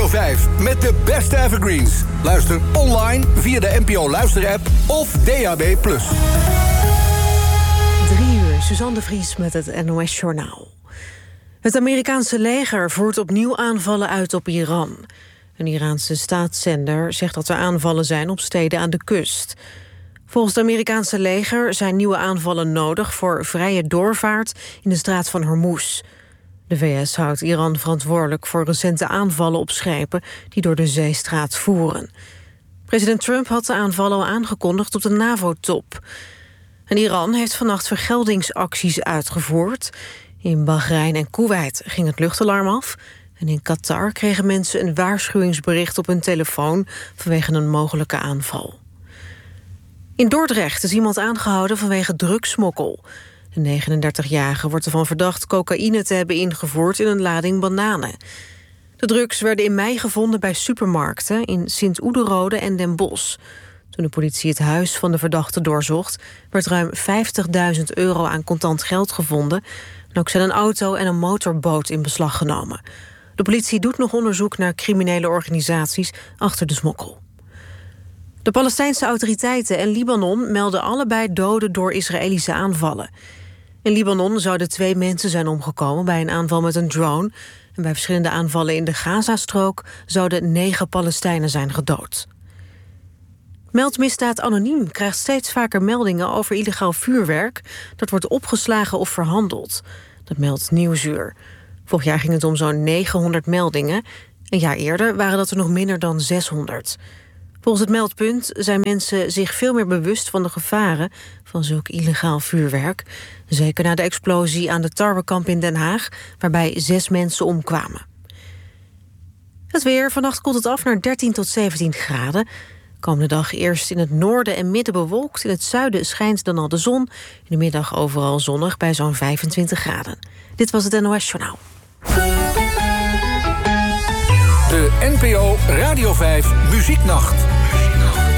5 met de beste evergreens. Luister online via de NPO Luisterapp of DAB+. 3 uur, Suzanne de Vries met het NOS Journaal. Het Amerikaanse leger voert opnieuw aanvallen uit op Iran. Een Iraanse staatszender zegt dat er aanvallen zijn op steden aan de kust. Volgens het Amerikaanse leger zijn nieuwe aanvallen nodig voor vrije doorvaart in de straat van Hormuz. De VS houdt Iran verantwoordelijk voor recente aanvallen op schepen die door de zeestraat voeren. President Trump had de aanvallen al aangekondigd op de NAVO-top. En Iran heeft vannacht vergeldingsacties uitgevoerd. In Bahrein en Koeweit ging het luchtalarm af. En in Qatar kregen mensen een waarschuwingsbericht op hun telefoon vanwege een mogelijke aanval. In Dordrecht is iemand aangehouden vanwege drugsmokkel. De 39-jarige wordt ervan verdacht cocaïne te hebben ingevoerd in een lading bananen. De drugs werden in mei gevonden bij supermarkten in Sint-Oederode en Den Bosch. Toen de politie het huis van de verdachte doorzocht, werd ruim €50.000 aan contant geld gevonden. En ook zijn een auto en een motorboot in beslag genomen. De politie doet nog onderzoek naar criminele organisaties achter de smokkel. De Palestijnse autoriteiten en Libanon melden allebei doden door Israëlische aanvallen. In Libanon zouden 2 mensen zijn omgekomen bij een aanval met een drone. En bij verschillende aanvallen in de Gazastrook zouden 9 Palestijnen zijn gedood. Meldmisdaad Anoniem krijgt steeds vaker meldingen over illegaal vuurwerk dat wordt opgeslagen of verhandeld. Dat meldt Nieuwsuur. Vorig jaar ging het om zo'n 900 meldingen. Een jaar eerder waren dat er nog minder dan 600. Volgens het meldpunt zijn mensen zich veel meer bewust van de gevaren van zulk illegaal vuurwerk. Zeker na de explosie aan de Tarwekamp in Den Haag, waarbij 6 mensen omkwamen. Het weer, vannacht koelt het af naar 13 tot 17 graden. Komende dag eerst in het noorden en midden bewolkt. In het zuiden schijnt dan al de zon. In de middag overal zonnig bij zo'n 25 graden. Dit was het NOS Journaal. De NPO Radio 5 Muzieknacht.